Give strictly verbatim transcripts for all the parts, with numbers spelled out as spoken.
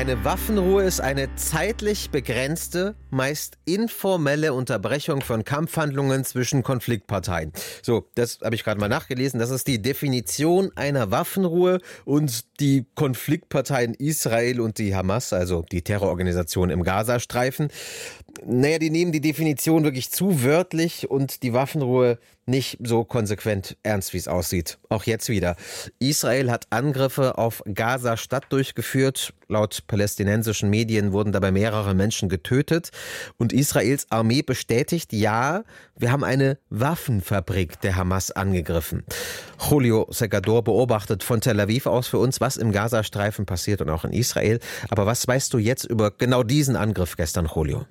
Eine Waffenruhe ist eine zeitlich begrenzte, meist informelle Unterbrechung von Kampfhandlungen zwischen Konfliktparteien. So, das habe ich gerade mal nachgelesen. Das ist die Definition einer Waffenruhe, und die Konfliktparteien Israel und die Hamas, also die Terrororganisation im Gazastreifen, naja, die nehmen die Definition wirklich zu wörtlich und die Waffenruhe nicht so konsequent ernst, wie es aussieht. Auch jetzt wieder. Israel hat Angriffe auf Gaza-Stadt durchgeführt. Laut palästinensischen Medien wurden dabei mehrere Menschen getötet. Und Israels Armee bestätigt, ja, wir haben eine Waffenfabrik der Hamas angegriffen. Julio Segador beobachtet von Tel Aviv aus für uns, was im Gazastreifen passiert und auch in Israel. Aber was weißt du jetzt über genau diesen Angriff gestern, Julio?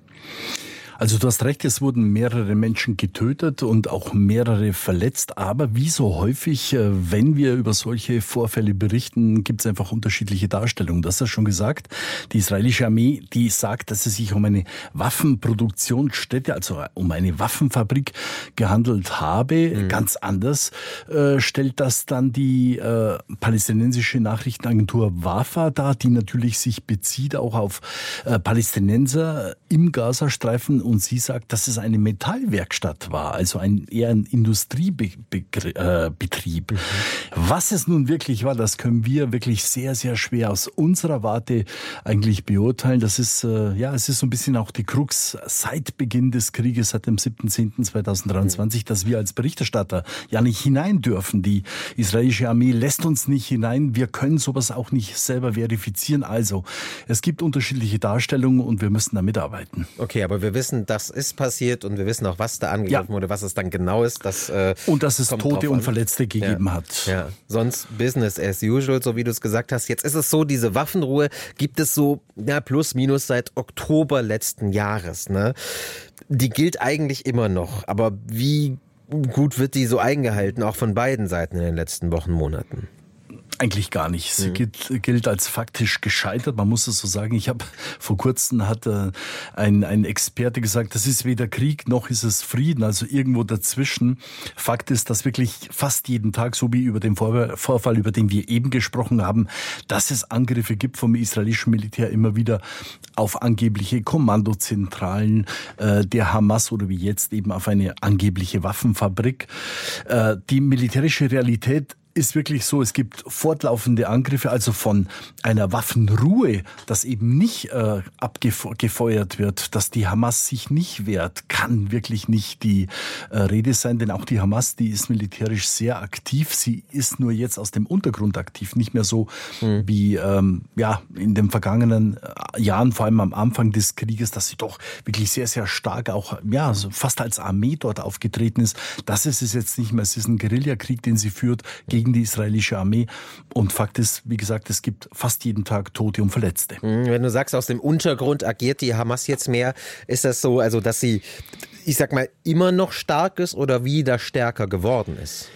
Also du hast recht, es wurden mehrere Menschen getötet und auch mehrere verletzt. Aber wie so häufig, wenn wir über solche Vorfälle berichten, gibt es einfach unterschiedliche Darstellungen. Das hast du schon gesagt. Die israelische Armee, die sagt, dass es sich um eine Waffenproduktionsstätte, also um eine Waffenfabrik gehandelt habe. Mhm. Ganz anders äh, stellt das dann die äh, palästinensische Nachrichtenagentur Wafa dar, die natürlich sich bezieht auch auf äh, Palästinenser im Gazastreifen. Und sie sagt, dass es eine Metallwerkstatt war, also ein, eher ein Industriebetrieb. Mhm. Was es nun wirklich war, das können wir wirklich sehr, sehr schwer aus unserer Warte eigentlich beurteilen. Das ist, äh, ja, es ist so ein bisschen auch die Krux seit Beginn des Krieges, seit dem siebten zehnten zweitausenddreiundzwanzig, mhm. dass wir als Berichterstatter ja nicht hinein dürfen. Die israelische Armee lässt uns nicht hinein. Wir können sowas auch nicht selber verifizieren. Also, es gibt unterschiedliche Darstellungen und wir müssen da mitarbeiten. Okay, aber wir wissen, das ist passiert und wir wissen auch, was da angegriffen ja. wurde, was es dann genau ist. Das, äh, und dass es Tote und Verletzte gegeben ja. hat. Ja. Sonst Business as usual, so wie du es gesagt hast. Jetzt ist es so, diese Waffenruhe gibt es so ja, plus minus seit Oktober letzten Jahres. Ne? Die gilt eigentlich immer noch. Aber wie gut wird die so eingehalten, auch von beiden Seiten in den letzten Wochen, Monaten? Eigentlich gar nicht. Sie mhm. gilt, gilt als faktisch gescheitert. Man muss es so sagen. Ich habe vor kurzem hat äh, ein, ein Experte gesagt, das ist weder Krieg noch ist es Frieden. Also irgendwo dazwischen. Fakt ist, dass wirklich fast jeden Tag, so wie über den Vor- Vorfall, über den wir eben gesprochen haben, dass es Angriffe gibt vom israelischen Militär immer wieder auf angebliche Kommandozentralen äh, der Hamas oder wie jetzt eben auf eine angebliche Waffenfabrik. Äh, die militärische Realität ist wirklich so, es gibt fortlaufende Angriffe, also von einer Waffenruhe, dass eben nicht äh, abgefeuert wird, dass die Hamas sich nicht wehrt, kann wirklich nicht die äh, Rede sein, denn auch die Hamas, die ist militärisch sehr aktiv, sie ist nur jetzt aus dem Untergrund aktiv, nicht mehr so mhm. wie ähm, ja in den vergangenen Jahren, vor allem am Anfang des Krieges, dass sie doch wirklich sehr, sehr stark auch, ja, so fast als Armee dort aufgetreten ist. Das ist es jetzt nicht mehr, es ist ein Guerillakrieg, den sie führt, gegen die israelische Armee. Und Fakt ist, wie gesagt, es gibt fast jeden Tag Tote und Verletzte. Wenn du sagst, aus dem Untergrund agiert die Hamas jetzt mehr, ist das so, also dass sie, ich sag mal, immer noch stark ist oder wieder stärker geworden ist?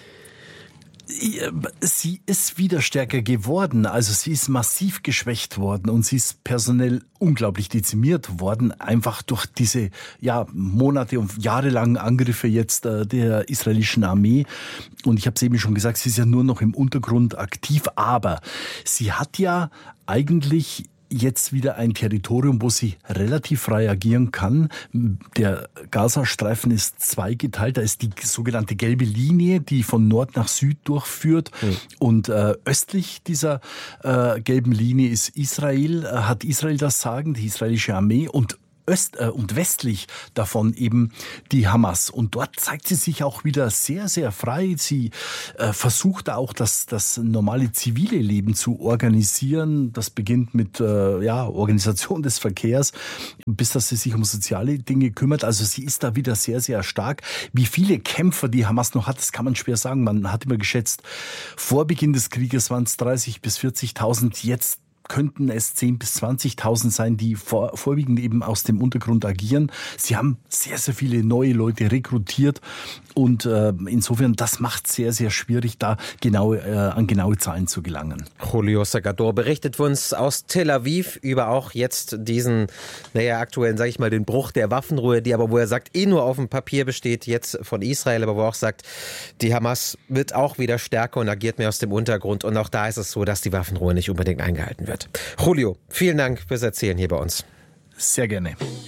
Sie ist wieder stärker geworden, also sie ist massiv geschwächt worden und sie ist personell unglaublich dezimiert worden, einfach durch diese ja, Monate und jahrelangen Angriffe jetzt äh, der israelischen Armee. Und ich habe es eben schon gesagt, sie ist ja nur noch im Untergrund aktiv, aber sie hat ja eigentlich jetzt wieder ein Territorium, wo sie relativ frei agieren kann. Der Gazastreifen ist zweigeteilt. Da ist die sogenannte gelbe Linie, die von Nord nach Süd durchführt. Mhm. Und äh, östlich dieser äh, gelben Linie ist Israel, äh, hat Israel das Sagen, die israelische Armee. Und öst- äh, und westlich davon eben die Hamas. Und dort zeigt sie sich auch wieder sehr, sehr frei. Sie äh, versucht auch, das, das normale zivile Leben zu organisieren. Das beginnt mit äh, ja, Organisation des Verkehrs, bis dass sie sich um soziale Dinge kümmert. Also sie ist da wieder sehr, sehr stark. Wie viele Kämpfer die Hamas noch hat, das kann man schwer sagen. Man hat immer geschätzt, vor Beginn des Krieges waren es dreißigtausend bis vierzigtausend, jetzt könnten es zehntausend bis zwanzigtausend sein, die vor, vorwiegend eben aus dem Untergrund agieren. Sie haben sehr, sehr viele neue Leute rekrutiert und äh, insofern, das macht es sehr, sehr schwierig, da genau, äh, an genaue Zahlen zu gelangen. Julio Segador berichtet für uns aus Tel Aviv über auch jetzt diesen, naja, aktuellen, sage ich mal, den Bruch der Waffenruhe, die aber, wo er sagt, eh nur auf dem Papier besteht, jetzt von Israel, aber wo er auch sagt, die Hamas wird auch wieder stärker und agiert mehr aus dem Untergrund und auch da ist es so, dass die Waffenruhe nicht unbedingt eingehalten wird. hat. Julio, vielen Dank fürs Erzählen hier bei uns. Sehr gerne.